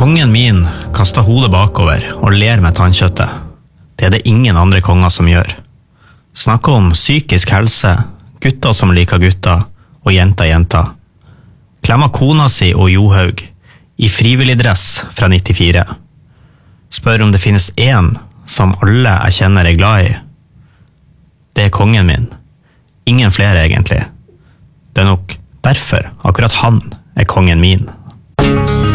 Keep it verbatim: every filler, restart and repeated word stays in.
Kongen min kastet hodet bakover og ler med tannkjøttet. Det er det ingen andre konger som gjør. Snakker om psykisk helse, gutter som liker gutter, og jenter jenter. Klemmer kona si og Johaug, i frivillig dress fra nittifire. Spør om det finnes en som alle jeg kjenner er glad i. Det er kongen min. Ingen flere egentlig. Det er nok derfor akkurat han er kongen min.